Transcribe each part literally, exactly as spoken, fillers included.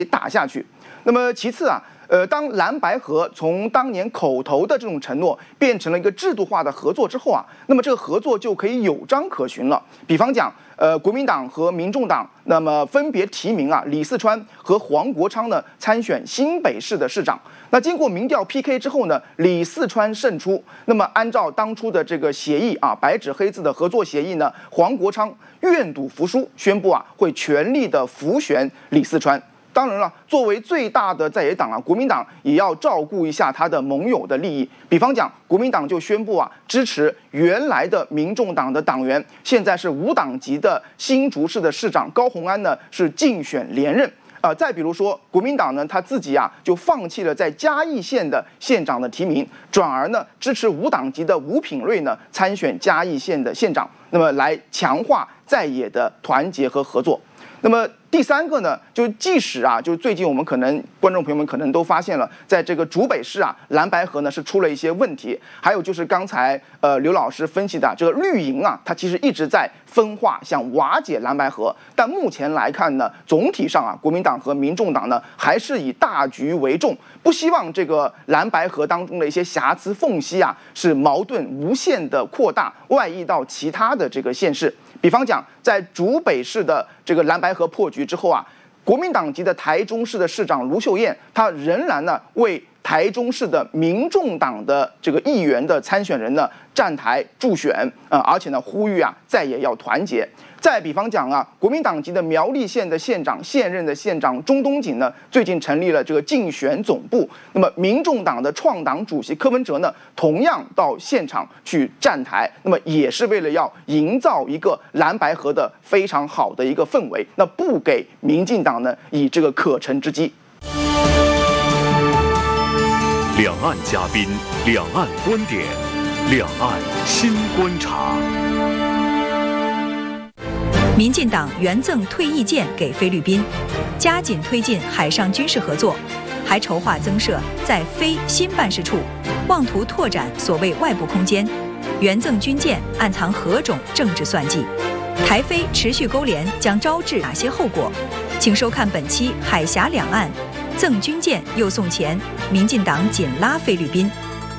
打下去。那么其次啊。呃，当蓝白合从当年口头的这种承诺变成了一个制度化的合作之后啊，那么这个合作就可以有章可循了。比方讲，呃，国民党和民众党那么分别提名啊李四川和黄国昌呢参选新北市的市长。那经过民调 P K 之后呢，李四川胜出。那么按照当初的这个协议啊，白纸黑字的合作协议呢，黄国昌愿赌服输，宣布啊会全力的辅选李四川。当然了，作为最大的在野党啊，国民党也要照顾一下他的盟友的利益。比方讲，国民党就宣布啊，支持原来的民众党的党员，现在是无党籍的新竹市的市长高虹安呢，是竞选连任。呃，再比如说，国民党呢，他自己啊就放弃了在嘉义县的县长的提名，转而呢支持无党籍的吴品瑞呢参选嘉义县的县长，那么来强化在野的团结和合作。那么第三个呢，就即使啊，就是最近我们可能观众朋友们可能都发现了，在这个竹北市啊，蓝白合呢是出了一些问题，还有就是刚才呃刘老师分析的这个绿营啊，它其实一直在分化，想瓦解蓝白合，但目前来看呢，总体上啊，国民党和民众党呢还是以大局为重，不希望这个蓝白合当中的一些瑕疵缝隙啊，是矛盾无限的扩大，外溢到其他的这个县市。比方讲，在竹北市的这个蓝白合破局之后啊，国民党籍的台中市的市长卢秀燕，她仍然呢为台中市的民众党的这个议员的参选人呢站台助选，呃，而且呢呼吁啊在野要团结。再比方讲啊，国民党籍的苗栗县的县长，现任的县长钟东锦呢，最近成立了这个竞选总部。那么，民众党的创党主席柯文哲呢，同样到现场去站台，那么也是为了要营造一个蓝白合的非常好的一个氛围，那不给民进党呢以这个可乘之机。 两岸嘉宾，两岸观点，两岸新观察。 民进党援赠退役舰给菲律宾，加紧推进海上军事合作，还筹划增设在菲新办事处，妄图拓展所谓外部空间。援赠军舰暗藏何种政治算计？台菲持续勾连将招致哪些后果？请收看本期《海峡两岸》，赠军舰又送钱，民进党紧拉菲律宾。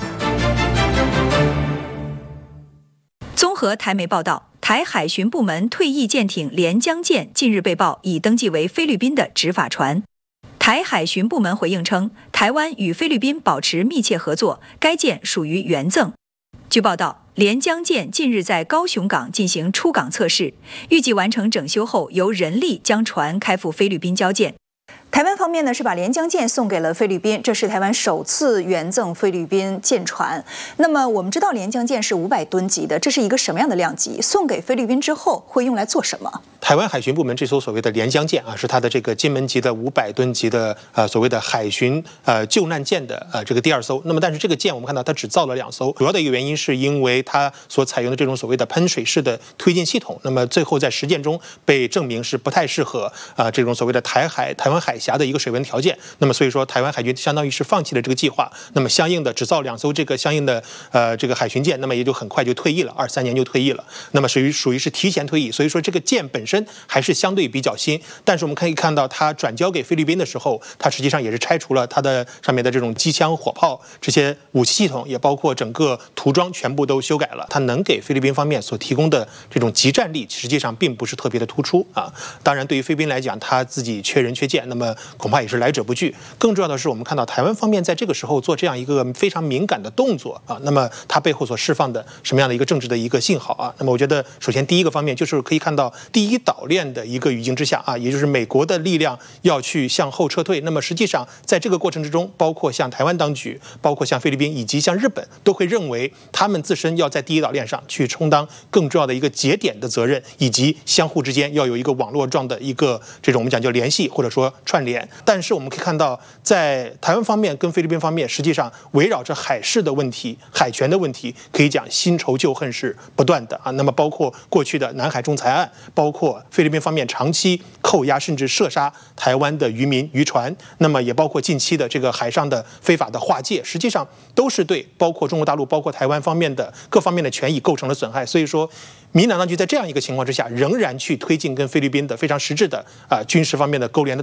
综合台媒报道，台海巡部门退役舰艇连江舰近日被曝已登记为菲律宾的执法船。台海巡部门回应称，台湾与菲律宾保持密切合作，该舰属于援赠。据报道，连江舰近日在高雄港进行出港测试，预计完成整修后，由人力将船开赴菲律宾交舰。 台湾方面呢是把连江舰送给了菲律宾，这是台湾首次援赠菲律宾舰船。那么我们知道连江舰是五百吨级的，这是一个什么样的量级？送给菲律宾之后会用来做什么？ 台湾海巡部门这艘所谓的连江舰啊，是它的这个金门级的五百吨级的呃所谓的海巡呃救难舰的呃这个第二艘。那么但是这个舰我们看到它只造了两艘，主要的一个原因是因为它所采用的这种所谓的喷水式的推进系统，那么最后在实践中被证明是不太适合啊、呃、这种所谓的台海台湾海峡的一个水文条件。那么所以说台湾海军相当于是放弃了这个计划，那么相应的只造两艘这个相应的呃这个海巡舰，那么也就很快就退役了，二三年就退役了。那么属于属于是提前退役，所以说这个舰本身还是相对比较新。但是我们可以看到，它转交给菲律宾的时候，它实际上也是拆除了它的上面的这种机枪、火炮这些武器系统，也包括整个涂装全部都修改了。它能给菲律宾方面所提供的这种集战力，实际上并不是特别的突出啊。当然，对于菲律宾来讲，它自己缺人缺舰，那么恐怕也是来者不拒。更重要的是，我们看到台湾方面在这个时候做这样一个非常敏感的动作啊，那么它背后所释放的什么样的一个政治的一个信号啊？那么我觉得，首先第一个方面就是可以看到第一岛链的一个语境之下啊，也就是美国的力量要去向后撤退。那么实际上在这个过程之中，包括像台湾当局，包括像菲律宾以及像日本，都会认为他们自身要在第一岛链上去充当更重要的一个节点的责任，以及相互之间要有一个网络状的一个这种我们讲叫联系或者说串联。但是我们可以看到，在台湾方面跟菲律宾方面，实际上围绕着海事的问题、海权的问题，可以讲新仇旧恨是不断的啊。那么包括过去的南海仲裁案，包括菲律宾方面长期扣押甚至射杀台湾的渔民渔船，那么也包括近期的这个海上的非法的划界，实际上都是对包括中国大陆、包括台湾方面的各方面的权益构成了损害。所以说，民进党当局在这样一个情况之下，仍然去推进跟菲律宾的非常实质的啊、呃、军事方面的勾连的动作。所以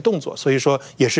所以说也是。